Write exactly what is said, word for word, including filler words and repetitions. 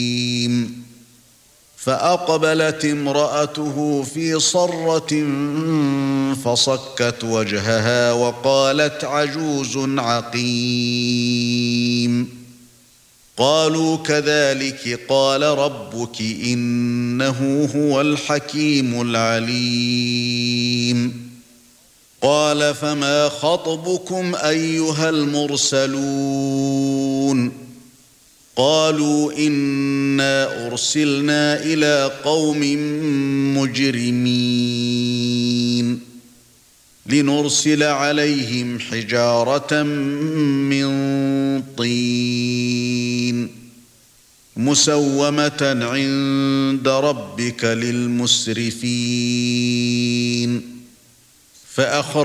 فأقبلت امرأته في صرة فصكت وجهها وقالت عجوز عقيم قالوا كذلك قال ربك إنه هو الحكيم العليم قال فما خطبكم أيها المرسلون قالوا إنا أرسلنا إلى قوم مجرمين لنرسل عليهم حجارة من طين مسومة عند ربك للمسرفين فأخرجوا